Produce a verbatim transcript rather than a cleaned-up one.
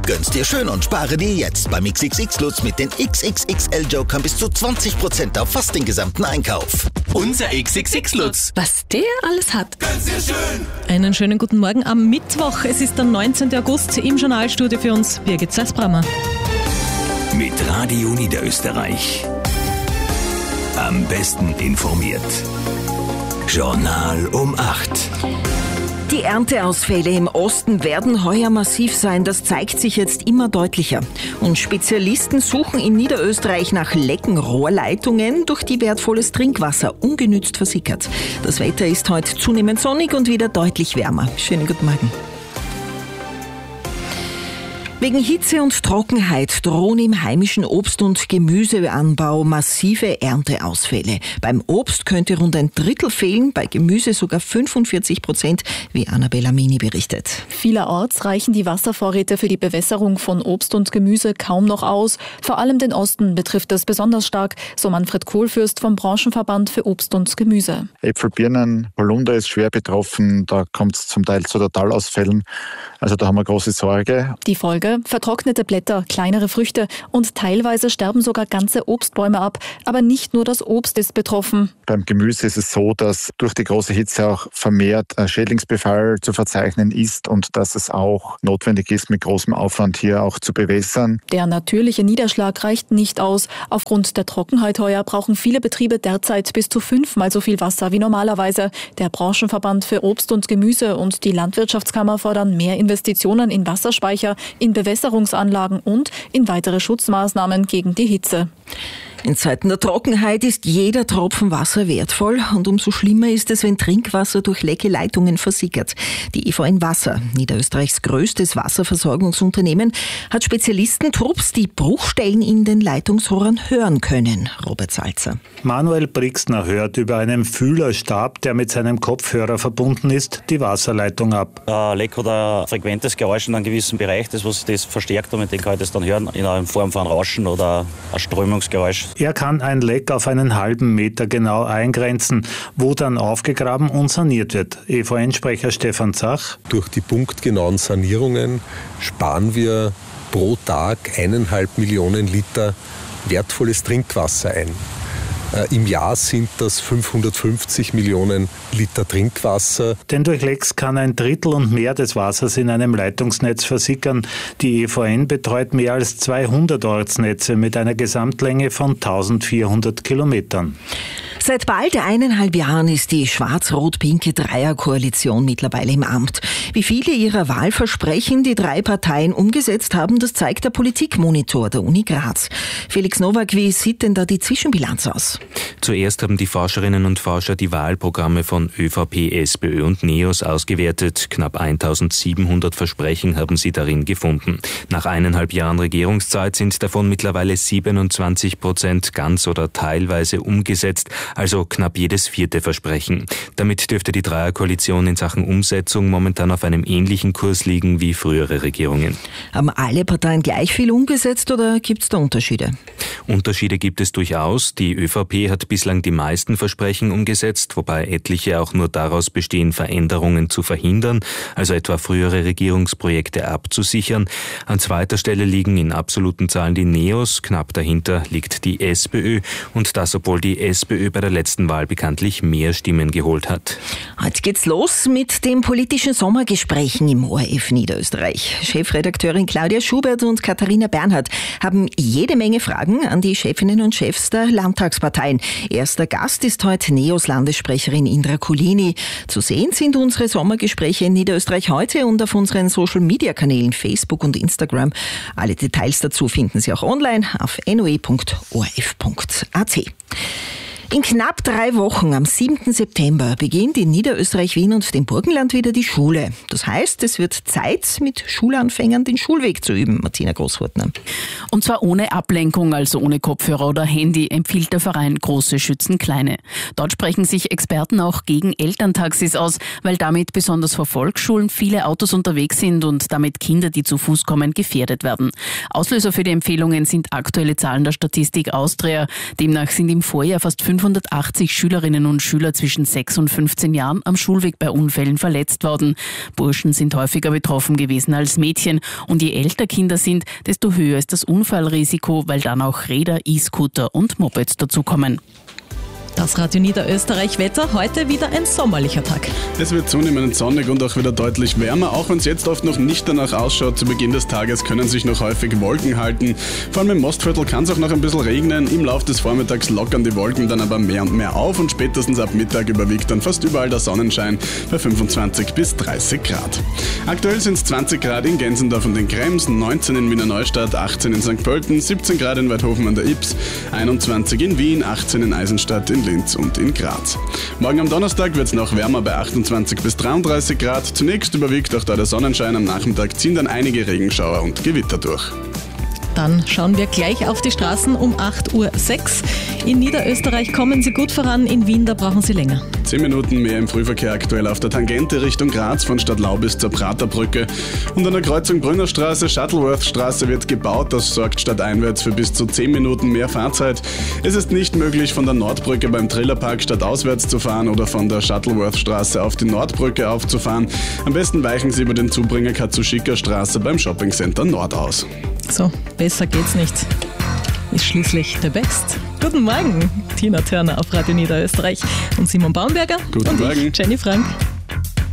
Gönn's dir schön und spare dir jetzt beim X X X-Lutz mit den X X X L-Jokern bis zu zwanzig Prozent auf fast den gesamten Einkauf. Unser X X X-Lutz. Was der alles hat. Gönn's dir schön. Einen schönen guten Morgen am Mittwoch. Es ist der neunzehnten August. Im Journalstudio für uns Birgit Zeisbrammer. Mit Radio Niederösterreich. Am besten informiert. Journal um acht. Die Ernteausfälle im Osten werden heuer massiv sein, das zeigt sich jetzt immer deutlicher. Und Spezialisten suchen in Niederösterreich nach Lecken Rohrleitungen, durch die wertvolles Trinkwasser ungenützt versickert. Das Wetter ist heute zunehmend sonnig und wieder deutlich wärmer. Schönen guten Morgen. Wegen Hitze und Trockenheit drohen im heimischen Obst- und Gemüseanbau massive Ernteausfälle. Beim Obst könnte rund ein Drittel fehlen, bei Gemüse sogar fünfundvierzig Prozent, wie Annabella Mini berichtet. Vielerorts reichen die Wasservorräte für die Bewässerung von Obst und Gemüse kaum noch aus. Vor allem den Osten betrifft es besonders stark, so Manfred Kohlfürst vom Branchenverband für Obst und Gemüse. Äpfel, Birnen, Holunder ist schwer betroffen, da kommt es zum Teil zu Totalausfällen. Also da haben wir große Sorge. Die Folge? Vertrocknete Blätter, kleinere Früchte und teilweise sterben sogar ganze Obstbäume ab. Aber nicht nur das Obst ist betroffen. Beim Gemüse ist es so, dass durch die große Hitze auch vermehrt Schädlingsbefall zu verzeichnen ist und dass es auch notwendig ist, mit großem Aufwand hier auch zu bewässern. Der natürliche Niederschlag reicht nicht aus. Aufgrund der Trockenheit heuer brauchen viele Betriebe derzeit bis zu fünfmal so viel Wasser wie normalerweise. Der Branchenverband für Obst und Gemüse und die Landwirtschaftskammer fordern mehr Investitionen in Wasserspeicher, in Bewässerungsanlagen und in weitere Schutzmaßnahmen gegen die Hitze. In Zeiten der Trockenheit ist jeder Tropfen Wasser wertvoll und umso schlimmer ist es, wenn Trinkwasser durch Leckeleitungen versickert. Die E V N Wasser, Niederösterreichs größtes Wasserversorgungsunternehmen, hat Spezialistentrupps, die Bruchstellen in den Leitungsrohren hören können. Robert Salzer. Manuel Brixner hört über einen Fühlerstab, der mit seinem Kopfhörer verbunden ist, die Wasserleitung ab. Ein Leck hat ein frequentes Geräusch in einem gewissen Bereich, das was das verstärkt und mit dem kann ich das dann hören, in Form von Rauschen oder ein Strömungsgeräusch. Er kann ein Leck auf einen halben Meter genau eingrenzen, wo dann aufgegraben und saniert wird. E V N-Sprecher Stefan Zach. Durch die punktgenauen Sanierungen sparen wir pro Tag eineinhalb Millionen Liter wertvolles Trinkwasser ein. Äh, Im Jahr sind das fünfhundertfünfzig Millionen Liter Trinkwasser. Denn durch Lecks kann ein Drittel und mehr des Wassers in einem Leitungsnetz versickern. Die E V N betreut mehr als zweihundert Ortsnetze mit einer Gesamtlänge von eintausendvierhundert Kilometern. Seit bald eineinhalb Jahren ist die schwarz-rot-pinke Dreierkoalition mittlerweile im Amt. Wie viele ihrer Wahlversprechen die drei Parteien umgesetzt haben, das zeigt der Politikmonitor der Uni Graz. Felix Nowak, wie sieht denn da die Zwischenbilanz aus? Zuerst haben die Forscherinnen und Forscher die Wahlprogramme von ÖVP, SPÖ und NEOS ausgewertet. Knapp eintausendsiebenhundert Versprechen haben sie darin gefunden. Nach eineinhalb Jahren Regierungszeit sind davon mittlerweile siebenundzwanzig Prozent ganz oder teilweise umgesetzt, also knapp jedes vierte Versprechen. Damit dürfte die Dreierkoalition in Sachen Umsetzung momentan auf einem ähnlichen Kurs liegen wie frühere Regierungen. Haben alle Parteien gleich viel umgesetzt oder gibt es da Unterschiede? Unterschiede gibt es durchaus. Die ÖVP hat bislang die meisten Versprechen umgesetzt, wobei etliche auch nur daraus bestehen, Veränderungen zu verhindern, also etwa frühere Regierungsprojekte abzusichern. An zweiter Stelle liegen in absoluten Zahlen die NEOS, knapp dahinter liegt die SPÖ und das, obwohl die SPÖ bei der letzten Wahl bekanntlich mehr Stimmen geholt hat. Heute geht's los mit den politischen Sommergesprächen im O R F Niederösterreich. Chefredakteurin Claudia Schubert und Katharina Bernhardt haben jede Menge Fragen an die Chefinnen und Chefs der Landtagsparteien. Erster Gast ist heute NEOS-Landessprecherin Indra Kulini. Zu sehen sind unsere Sommergespräche in Niederösterreich heute und auf unseren Social-Media-Kanälen Facebook und Instagram. Alle Details dazu finden Sie auch online auf n o e punkt o r f punkt a t. In knapp drei Wochen, am siebten September, beginnt in Niederösterreich, Wien und dem Burgenland wieder die Schule. Das heißt, es wird Zeit, mit Schulanfängern den Schulweg zu üben. Martina Großhurtner. Und zwar ohne Ablenkung, also ohne Kopfhörer oder Handy, empfiehlt der Verein Große schützen Kleine. Dort sprechen sich Experten auch gegen Elterntaxis aus, weil damit besonders vor Volksschulen viele Autos unterwegs sind und damit Kinder, die zu Fuß kommen, gefährdet werden. Auslöser für die Empfehlungen sind aktuelle Zahlen der Statistik Austria. Demnach sind im Vorjahr fast fünfhundertachtzig Schülerinnen und Schüler zwischen sechs und fünfzehn Jahren am Schulweg bei Unfällen verletzt worden. Burschen sind häufiger betroffen gewesen als Mädchen. Und je älter Kinder sind, desto höher ist das Unfallrisiko, weil dann auch Räder, E-Scooter und Mopeds dazukommen. Das Radio Niederösterreich-Wetter, heute wieder ein sommerlicher Tag. Es wird zunehmend sonnig und auch wieder deutlich wärmer, auch wenn es jetzt oft noch nicht danach ausschaut. Zu Beginn des Tages können sich noch häufig Wolken halten. Vor allem im Mostviertel kann es auch noch ein bisschen regnen. Im Laufe des Vormittags lockern die Wolken dann aber mehr und mehr auf und spätestens ab Mittag überwiegt dann fast überall der Sonnenschein bei fünfundzwanzig bis dreißig Grad. Aktuell sind es zwanzig Grad in Gensendorf und in Krems, neunzehn in Wiener Neustadt, achtzehn in Sankt Pölten, siebzehn Grad in Weidhofen an der Ybbs, einundzwanzig in Wien, achtzehn in Eisenstadt, in Linz und in Graz. Morgen am Donnerstag wird es noch wärmer bei achtundzwanzig bis dreiunddreißig Grad. Zunächst überwiegt auch da der Sonnenschein. Am Nachmittag ziehen dann einige Regenschauer und Gewitter durch. Dann schauen wir gleich auf die Straßen um acht Uhr sechs. In Niederösterreich kommen Sie gut voran, in Wien, da brauchen Sie länger. Zehn Minuten mehr im Frühverkehr aktuell auf der Tangente Richtung Graz von Stadtlau bis zur Praterbrücke. Und an der Kreuzung Brünnerstraße, Shuttleworth-Straße wird gebaut. Das sorgt stadteinwärts für bis zu zehn Minuten mehr Fahrzeit. Es ist nicht möglich, von der Nordbrücke beim Trillerpark stadtauswärts zu fahren oder von der Shuttleworth-Straße auf die Nordbrücke aufzufahren. Am besten weichen Sie über den Zubringer Katsushika-Straße beim Shoppingcenter Nord aus. So, besser geht's nicht. Ist schließlich der Best. Guten Morgen, Tina Turner auf Radio Niederösterreich und Simon Baumberger Guten und Morgen. ich, Jenny Frank.